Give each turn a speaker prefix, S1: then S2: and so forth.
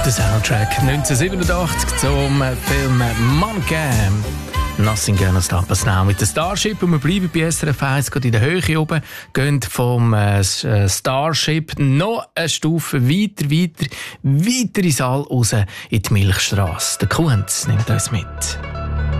S1: Der Soundtrack 1987 zum Film Mannequin. Nothing Gonna Stop Us Now mit der Starship. Und wir bleiben bei SRF 1, gerade in der Höhe oben, gehen vom Starship noch eine Stufe weiter ins All raus, in die Milchstrasse. Der Kunz nimmt uns mit.